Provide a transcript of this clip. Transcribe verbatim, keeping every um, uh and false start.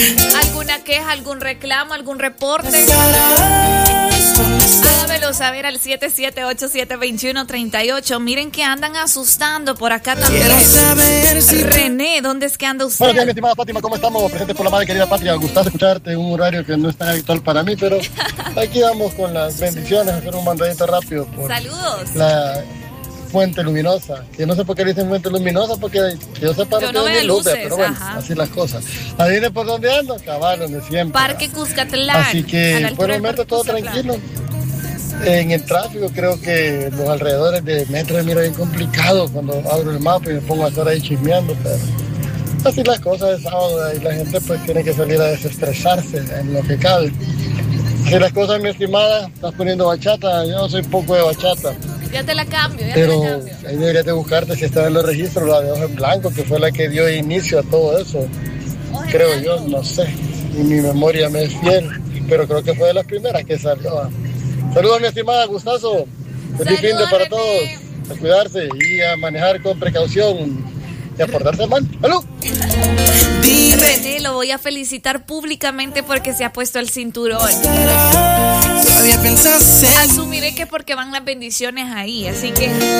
¿Alguna queja, algún reclamo, algún reporte? Hágamelo saber al siete siete ocho siete dos uno tres ocho. Miren que andan asustando por acá también. René, ¿dónde es que anda usted? Buenos días, mi estimada Fátima, ¿cómo estamos? Presente por la madre querida patria. Gustazo escucharte en un horario que no es tan habitual para mí, pero aquí vamos con las bendiciones, hacer un mandadito rápido. Por Saludos. La fuente luminosa, que no sé por qué le dicen fuente luminosa, porque yo sepa Yo no que veo es luz, luces, pero bueno, ajá. así las cosas. Adivine por dónde ando, caballo, de siempre. Parque Cuscatlán. Así que por el momento todo tranquilo. En el tráfico creo que los alrededores de Metro me mira bien complicado cuando abro el mapa y me pongo a estar ahí chismeando, pero así las cosas de sábado y la gente pues tiene que salir a desestresarse en lo que cabe. Así las cosas, mi estimada, estás poniendo bachata, yo no soy poco de bachata. Ya te la cambio, ya Pero te la cambio. ahí deberías de buscarte si está en los registros, la de hoja en blanco, que fue la que dio inicio a todo eso. Ojo, Creo Hernando. yo, no sé, y mi memoria me es fiel, pero creo que fue de las primeras que salió. Saludos, mi estimada, gustazo. Feliz fin de para René. todos. A cuidarse y a manejar con precaución y a portarse mal. ¡Salud! René, lo voy a felicitar públicamente porque se ha puesto el cinturón. Todavía piensas en Asumiré que porque van las bendiciones ahí, así que